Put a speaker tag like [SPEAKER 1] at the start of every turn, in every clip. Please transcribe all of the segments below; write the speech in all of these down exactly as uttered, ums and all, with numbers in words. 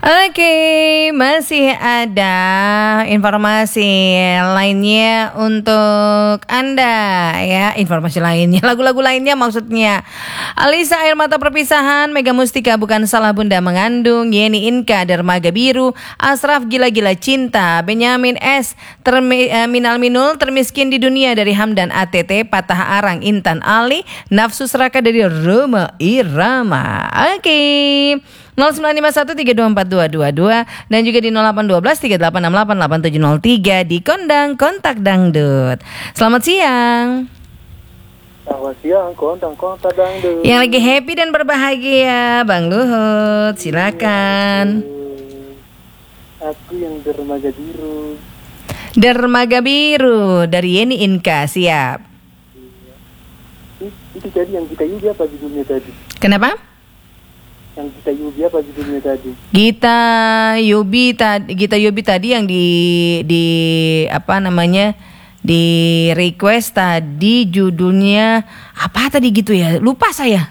[SPEAKER 1] Oke, masih ada informasi lainnya untuk Anda ya. Informasi lainnya, lagu-lagu lainnya maksudnya. Alisa Air Mata Perpisahan, Mega Mustika Bukan Salah Bunda Mengandung, Yeni Inka Dermaga Biru, Asraf Gila-Gila Cinta, Benyamin S Termi, uh, Minal Minul Termiskin di Dunia dari Hamdan A T T, Patah Arang Intan Ali, Nafsu Seraka dari Roma Irama. Oke, nol sembilan lima satu tiga dua empat dua dua dua dan juga di nol delapan satu dua tiga delapan enam delapan delapan tujuh nol tiga di Kondang Kontak Dangdut. Selamat siang.
[SPEAKER 2] Selamat siang, Kondang Kontak Dangdut.
[SPEAKER 1] Yang lagi happy dan berbahagia, Bang Luhut, silakan.
[SPEAKER 2] Aku yang dermaga biru.
[SPEAKER 1] Dermaga Biru dari Yeni Inka, siap.
[SPEAKER 2] Itu, itu tadi yang kita yubi apa judulnya tadi?
[SPEAKER 1] Kenapa?
[SPEAKER 2] Yang kita yubi apa judulnya tadi?
[SPEAKER 1] Gita Yubi tadi, Gita Yubi tadi yang di di apa namanya? Di request tadi judulnya apa tadi gitu ya? Lupa saya.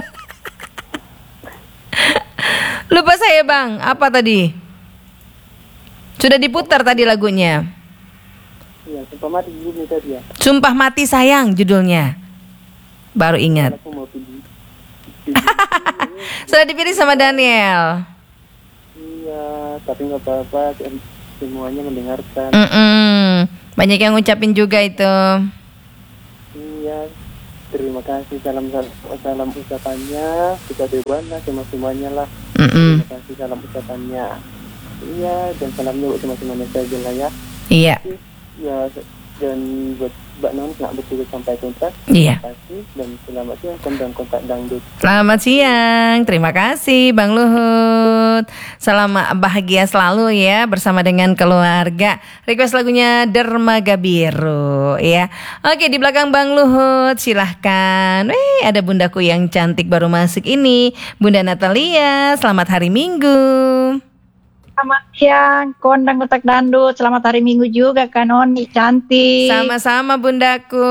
[SPEAKER 1] Lupa saya, Bang. Apa tadi? Sudah diputar tadi lagunya.
[SPEAKER 2] Iya, Sumpah Mati judulnya tadi ya.
[SPEAKER 1] Sumpah Mati Sayang judulnya. Baru ingat.
[SPEAKER 2] Aku mau pilih.
[SPEAKER 1] Sudah dipilih sama Daniel.
[SPEAKER 2] Iya, tapi nggak apa-apa, semuanya mendengarkan.
[SPEAKER 1] Mm-mm. Banyak yang ngucapin juga itu.
[SPEAKER 2] Iya, terima kasih, salam salam, salam ucapannya kita bebana sama semuanya lah.
[SPEAKER 1] Mm-mm.
[SPEAKER 2] Terima kasih salam ucapannya. Iya, dan salamnya buat sama semuanya saja lah ya.
[SPEAKER 1] Iya.
[SPEAKER 2] Ya, dan buat Mbak Non nggak betul sampai tuntas.
[SPEAKER 1] Iya.
[SPEAKER 2] Terima kasih dan selamat siang Kondang Kontak Dangdut.
[SPEAKER 1] Selamat siang, terima kasih Bang Luhut. Selamat bahagia selalu ya bersama dengan keluarga. Request lagunya Dermaga Biru ya. Oke, di belakang Bang Luhut silahkan. Eh, ada bundaku yang cantik baru masuk ini, Bunda Natalia. Selamat hari Minggu.
[SPEAKER 3] Selamat siang, Kondang Kontak Dangdut. Selamat hari Minggu juga, Kanoni cantik.
[SPEAKER 1] Sama-sama bundaku.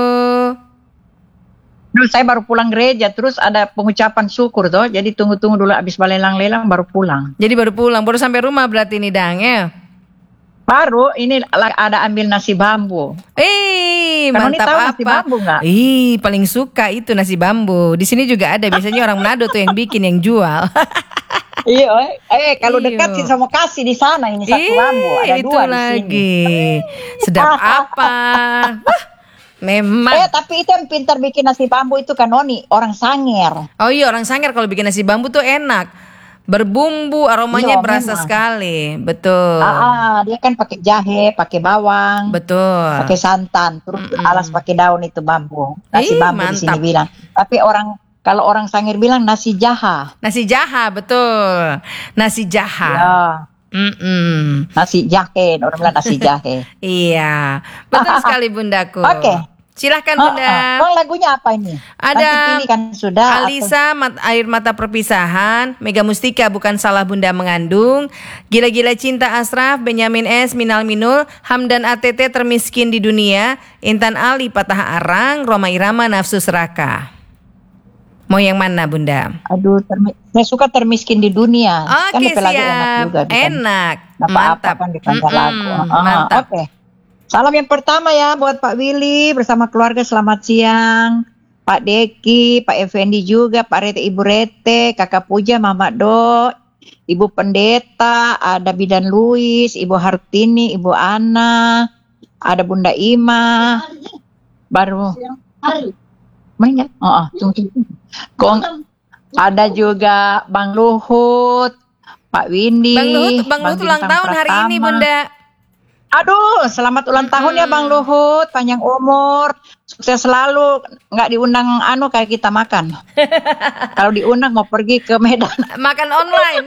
[SPEAKER 3] Dulu saya baru pulang gereja, terus ada pengucapan syukur toh. Jadi tunggu-tunggu dulu abis balelang-lelang baru pulang.
[SPEAKER 1] Jadi baru pulang, baru sampai rumah berarti nih Dang ya?
[SPEAKER 3] Baru ini ada ambil nasi bambu.
[SPEAKER 1] Eh,
[SPEAKER 3] Kanoni
[SPEAKER 1] mantap
[SPEAKER 3] tahu
[SPEAKER 1] apa?
[SPEAKER 3] nasi bambu nggak?
[SPEAKER 1] Ih, paling suka itu nasi bambu. Di sini juga ada, biasanya orang Manado tuh yang bikin, yang jual.
[SPEAKER 3] Iya, eh kalau
[SPEAKER 1] Iyo.
[SPEAKER 3] dekat sih sama kasih di sana ini satu
[SPEAKER 1] Ih,
[SPEAKER 3] bambu, ada
[SPEAKER 1] itu
[SPEAKER 3] dua di
[SPEAKER 1] lagi.
[SPEAKER 3] sini.
[SPEAKER 1] Sedap apa? Wah, memang.
[SPEAKER 3] Eh tapi itu yang pintar bikin nasi bambu itu Kanoni, orang Sangir.
[SPEAKER 1] Oh iya, orang Sangir kalau bikin nasi bambu tuh enak. Berbumbu, aromanya
[SPEAKER 3] Iya,
[SPEAKER 1] berasa
[SPEAKER 3] memang.
[SPEAKER 1] sekali. Betul.
[SPEAKER 3] Ah, ah, dia kan pakai jahe, pakai bawang,
[SPEAKER 1] Betul.
[SPEAKER 3] pakai santan, terus
[SPEAKER 1] Mm-mm.
[SPEAKER 3] alas pakai daun itu bambu. Nasi
[SPEAKER 1] Ih,
[SPEAKER 3] bambu di sini
[SPEAKER 1] mantap.
[SPEAKER 3] bilang. Tapi orang kalau orang Sangir bilang nasi jaha.
[SPEAKER 1] Nasi jaha, betul. Nasi jaha.
[SPEAKER 3] Ya,
[SPEAKER 1] Mm-mm.
[SPEAKER 3] nasi jahe, orang bilang nasi jahe.
[SPEAKER 1] Iya, betul sekali bundaku.
[SPEAKER 3] Oke.
[SPEAKER 1] Silahkan
[SPEAKER 3] Oh,
[SPEAKER 1] bunda.
[SPEAKER 3] oh, oh, lagunya apa ini?
[SPEAKER 1] Ada
[SPEAKER 3] Nanti pilih kan sudah. atau-
[SPEAKER 1] Alisa mat, Air Mata Perpisahan, Mega Mustika Bukan Salah Bunda Mengandung, Gila-Gila Cinta Asraf, Benyamin S Minal Minul, Hamdan A T T Termiskin di Dunia, Intan Ali Patah Arang, Roma Irama Nafsu Seraka. Mau yang mana bunda?
[SPEAKER 3] Aduh, termi- saya suka termiskin di dunia. Kan
[SPEAKER 1] Oke,
[SPEAKER 3] D P lagu enak
[SPEAKER 1] siap.
[SPEAKER 3] juga. bukan?
[SPEAKER 1] Enak.
[SPEAKER 3] Apa-apa
[SPEAKER 1] Mantap.
[SPEAKER 3] kan dipanggil
[SPEAKER 1] Mm-mm,
[SPEAKER 3] lagu. Ah,
[SPEAKER 1] Mantap.
[SPEAKER 3] Oke. Salam yang pertama ya buat Pak Willy bersama keluarga, selamat siang. Pak Deki, Pak Effendi juga, Pak Rete, Ibu Rete, Kakak Puja, Mama Do, Ibu Pendeta, ada Bidan Luis, Ibu Hartini, Ibu Ana, ada Bunda Ima, baru main ya? Oh, oh, tunggu, tunggu. Kong, ada juga Bang Luhut, Pak Windy,
[SPEAKER 1] Bang Luhut, Bang Luhut ulang
[SPEAKER 3] Bintang
[SPEAKER 1] tahun hari ini
[SPEAKER 3] Pratama.
[SPEAKER 1] bunda.
[SPEAKER 3] Aduh, selamat ulang tahun ya Bang Luhut, panjang umur, sukses selalu, nggak diundang anu kayak kita makan. Kalau diundang mau pergi ke Medan.
[SPEAKER 1] Makan online.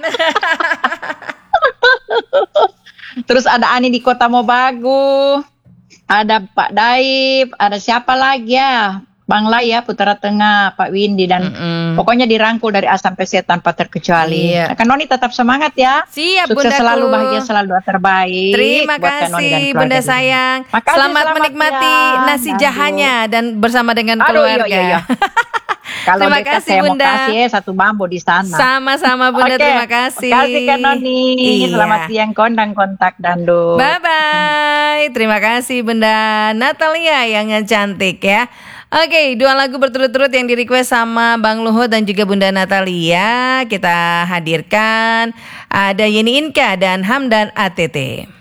[SPEAKER 3] Terus ada Ani di Kota Mobagu, ada Pak Daib, ada siapa lagi ya? Bang Lai ya, Putra Tengah, Pak Windy dan
[SPEAKER 1] Mm-mm.
[SPEAKER 3] pokoknya dirangkul dari A sampai Z tanpa terkecuali.
[SPEAKER 1] Iya.
[SPEAKER 3] Nah, Kanoni tetap semangat ya.
[SPEAKER 1] Siap
[SPEAKER 3] Sukses
[SPEAKER 1] bundaku.
[SPEAKER 3] selalu, bahagia selalu, doa terbaik.
[SPEAKER 1] Terima
[SPEAKER 3] buat Kanoni dan
[SPEAKER 1] kasih
[SPEAKER 3] keluarga
[SPEAKER 1] bunda
[SPEAKER 3] di sini.
[SPEAKER 1] sayang.
[SPEAKER 3] Makasih,
[SPEAKER 1] Selamat
[SPEAKER 3] selamat
[SPEAKER 1] menikmati
[SPEAKER 3] ya,
[SPEAKER 1] nasi
[SPEAKER 3] Nando.
[SPEAKER 1] jahanya dan bersama dengan
[SPEAKER 3] Aduh,
[SPEAKER 1] keluarga.
[SPEAKER 3] iya, iya, iya. Kalau
[SPEAKER 1] Terima
[SPEAKER 3] dekat
[SPEAKER 1] kasih
[SPEAKER 3] saya mau
[SPEAKER 1] Bunda.
[SPEAKER 3] kasih ya satu mambo di sana.
[SPEAKER 1] Sama-sama Bunda,
[SPEAKER 3] Oke,
[SPEAKER 1] terima kasih.
[SPEAKER 3] Kasih Kak Noni.
[SPEAKER 1] Iya.
[SPEAKER 3] Selamat siang kondang kontak Dando.
[SPEAKER 1] Bye-bye. Terima kasih Bunda Natalia yang cantik ya. Oke, dua lagu berturut-turut yang di-request sama Bang Luhut dan juga Bunda Natalia kita hadirkan. Ada Yeni Inka dan Hamdan A T T.